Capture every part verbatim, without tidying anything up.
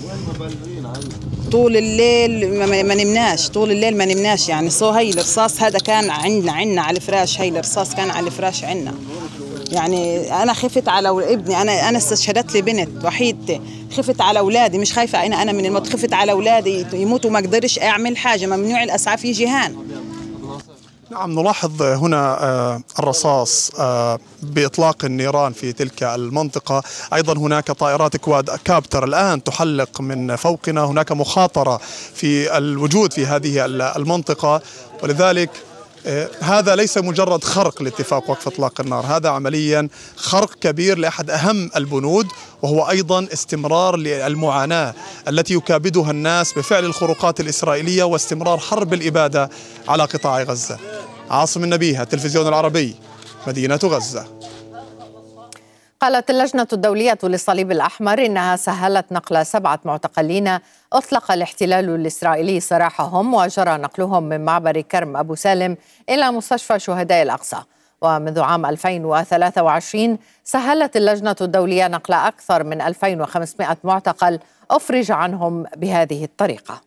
طول الليل ما نمناش، طول الليل ما نمناش يعني. صو هي الرصاص هذا كان عندنا عندنا على الفراش، هي الرصاص كان على الفراش عندنا. يعني أنا خفت على ابني، أنا أنا استشهدت لي بنت وحيدتي، خفت على أولادي، مش خايفة أنا أنا من الموت، خفت على أولادي يموتوا ما قدرش أعمل حاجة، ممنوع الأسعاف يجي هان. نعم، نلاحظ هنا الرصاص بإطلاق النيران في تلك المنطقة. أيضا هناك طائرات كواد كابتر الآن تحلق من فوقنا، هناك مخاطرة في الوجود في هذه المنطقة، ولذلك هذا ليس مجرد خرق لاتفاق وقف إطلاق النار، هذا عمليا خرق كبير لأحد أهم البنود، وهو أيضا استمرار للمعاناة التي يكابدها الناس بفعل الخروقات الإسرائيلية واستمرار حرب الإبادة على قطاع غزة. عاصم النبيه، التلفزيون العربي، مدينة غزة. قالت اللجنة الدولية للصليب الأحمر إنها سهلت نقل سبعة معتقلين أطلق الاحتلال الإسرائيلي سراحهم، وجرى نقلهم من معبر كرم أبو سالم إلى مستشفى شهداء الأقصى. ومنذ عام ألفين وثلاثة وعشرين سهلت اللجنة الدولية نقل أكثر من ألفين وخمسمائة معتقل أفرج عنهم بهذه الطريقة.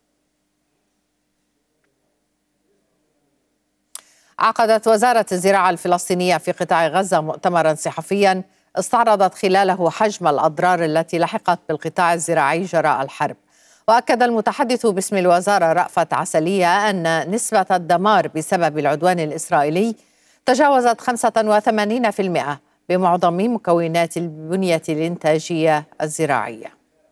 عقدت وزارة الزراعة الفلسطينية في قطاع غزة مؤتمرا صحفيا استعرضت خلاله حجم الأضرار التي لحقت بالقطاع الزراعي جراء الحرب. وأكد المتحدث باسم الوزارة رأفت عسلية أن نسبة الدمار بسبب العدوان الإسرائيلي تجاوزت خمسة وثمانين بالمئة بمعظم مكونات البنية الإنتاجية الزراعية.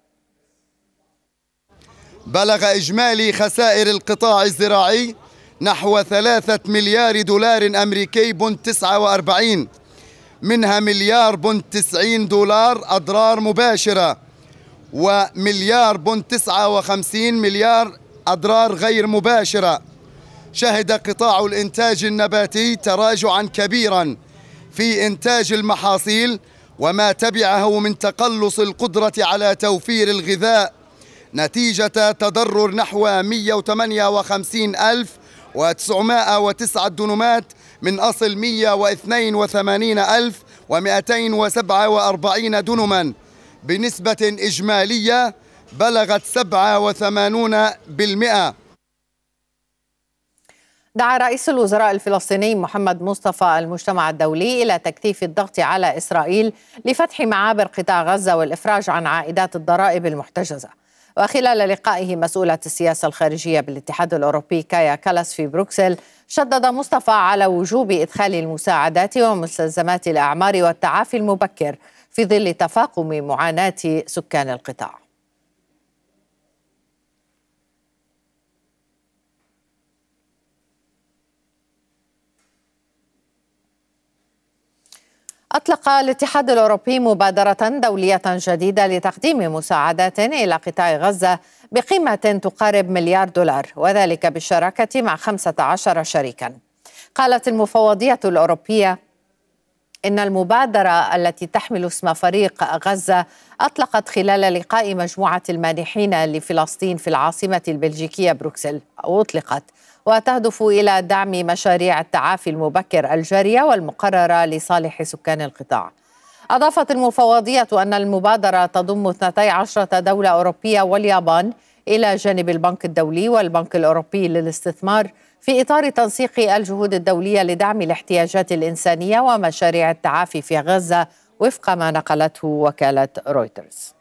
بلغ إجمالي خسائر القطاع الزراعي نحو ثلاثة مليار دولار أمريكي بنت تسعة وأربعين، منها مليار بنت تسعين دولار أضرار مباشرة، ومليار بنت تسعة وخمسين مليار أضرار غير مباشرة. شهد قطاع الإنتاج النباتي تراجعا كبيرا في إنتاج المحاصيل وما تبعه من تقلص القدرة على توفير الغذاء نتيجة تضرر نحو مئة وثمانية وخمسين ألف وتسعمائة وتسعة دنومات من أصل مئة واثنين وثمانين ألف ومئتين وسبعة وأربعين دنما بنسبة إجمالية بلغت سبعة وثمانين بالمئة. دعا رئيس الوزراء الفلسطيني محمد مصطفى المجتمع الدولي إلى تكثيف الضغط على إسرائيل لفتح معابر قطاع غزة والإفراج عن عائدات الضرائب المحتجزة. وخلال لقائه مسؤولة السياسة الخارجية بالاتحاد الأوروبي كايا كالاس في بروكسل، شدد مصطفى على وجوب إدخال المساعدات ومستلزمات الأعمار والتعافي المبكر في ظل تفاقم معاناة سكان القطاع. أطلق الاتحاد الأوروبي مبادرة دولية جديدة لتقديم مساعدات إلى قطاع غزة بقيمة تقارب مليار دولار، وذلك بالشراكة مع خمسة عشر شريكا. قالت المفوضية الأوروبية إن المبادرة التي تحمل اسم فريق غزة أطلقت خلال لقاء مجموعة المانحين لفلسطين في العاصمة البلجيكية بروكسل أو أطلقت، وتهدف إلى دعم مشاريع التعافي المبكر الجارية والمقررة لصالح سكان القطاع. أضافت المفوضية أن المبادرة تضم اثنتي عشرة دولة أوروبية واليابان إلى جانب البنك الدولي والبنك الأوروبي للاستثمار في إطار تنسيق الجهود الدولية لدعم الاحتياجات الإنسانية ومشاريع التعافي في غزة وفق ما نقلته وكالة رويترز.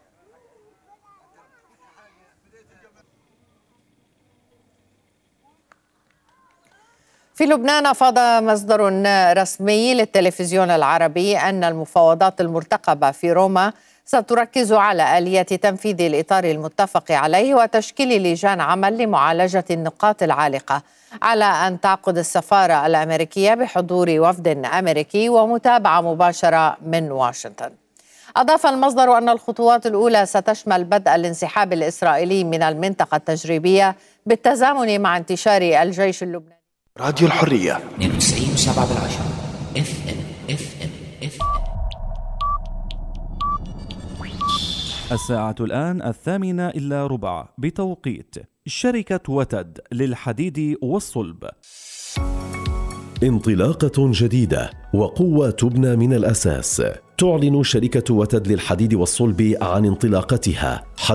في لبنان أفاد مصدر رسمي للتلفزيون العربي أن المفاوضات المرتقبة في روما ستركز على آلية تنفيذ الإطار المتفق عليه وتشكيل لجان عمل لمعالجة النقاط العالقة، على أن تعقد السفارة الأمريكية بحضور وفد أمريكي ومتابعة مباشرة من واشنطن. أضاف المصدر أن الخطوات الأولى ستشمل بدء الانسحاب الإسرائيلي من المنطقة التجريبية بالتزامن مع انتشار الجيش اللبناني. راديو الحرية اثنين وتسعين وسبعة بالعشرة اف ام اف ام اف ام. الساعة الآن الثامنة إلا ربع بتوقيت شركة وتد للحديد والصلب. انطلاقة جديدة وقوة تبنى من الأساس. تعلن شركة وتد للحديد والصلب عن انطلاقتها